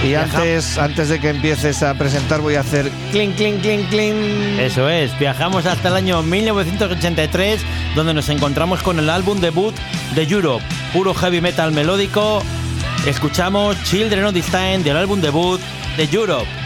Y antes de que empieces a presentar voy a hacer clink, clink, clink, clink. Eso es, viajamos hasta el año 1983, donde nos encontramos con el álbum debut de Europe, puro heavy metal melódico. Escuchamos Children of This Time del álbum debut de Europe.